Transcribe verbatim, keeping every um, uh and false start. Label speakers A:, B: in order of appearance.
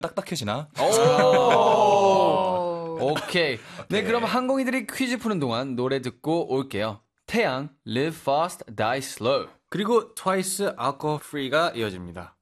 A: 딱딱해지나?
B: 오. 오케이. 네, 그럼 항공이들이 퀴즈 푸는 동안 노래 듣고 올게요. 태양, Live Fast, Die Slow.
C: 그리고 트와이스 Alcohol Free가 이어집니다.